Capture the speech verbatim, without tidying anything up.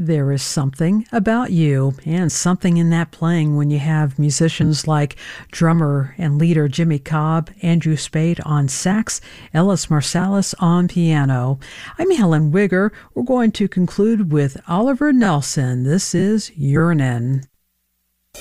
There is something about you and something in that playing when you have musicians like drummer and leader Jimmy Cobb, Andrew Spade on sax, Ellis Marsalis on piano. I'm Helen Wigger. We're going to conclude with Oliver Nelson. This is Yearnin'.